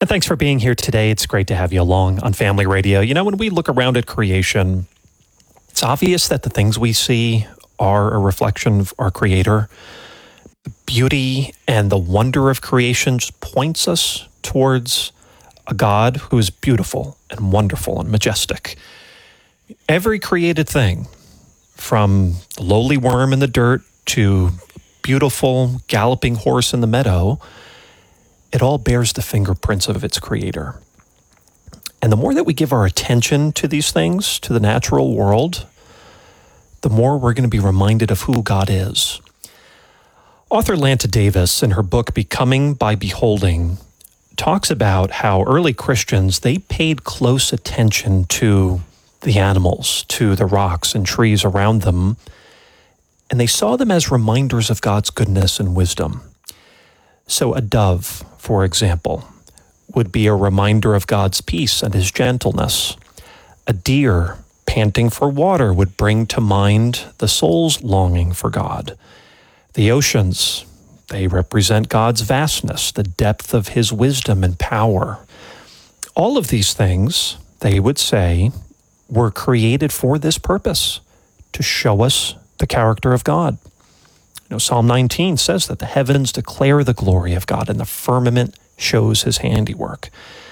And thanks for being here today. It's great to have you along on Family Radio. You know, when we look around at creation, it's obvious that the things we see are a reflection of our Creator. The beauty and the wonder of creation just points us towards a God who is beautiful and wonderful and majestic. Every created thing, from the lowly worm in the dirt to beautiful galloping horse in the meadow, it all bears the fingerprints of its Creator. And the more that we give our attention to these things, to the natural world, the more we're going to be reminded of who God is. Author Lanta Davis, in her book Becoming by Beholding, talks about how early Christians, they paid close attention to the animals, to the rocks and trees around them, and they saw them as reminders of God's goodness and wisdom. So a dove, for example, would be a reminder of God's peace and his gentleness. A deer panting for water would bring to mind the soul's longing for God. The oceans, they represent God's vastness, the depth of his wisdom and power. All of these things, they would say, were created for this purpose, to show us the character of God. You know, Psalm 19 says that the heavens declare the glory of God and the firmament shows his handiwork.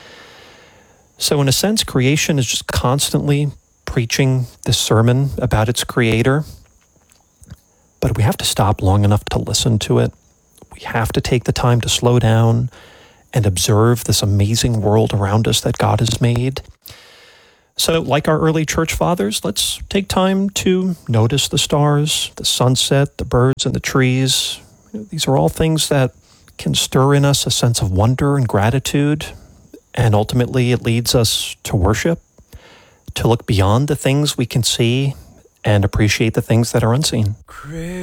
So in a sense, creation is just constantly preaching this sermon about its Creator, but we have to stop long enough to listen to it. We have to take the time to slow down and observe this amazing world around us that God has made. So like our early church fathers, let's take time to notice the stars, the sunset, the birds and the trees. These are all things that can stir in us a sense of wonder and gratitude, and ultimately it leads us to worship, to look beyond the things we can see and appreciate the things that are unseen.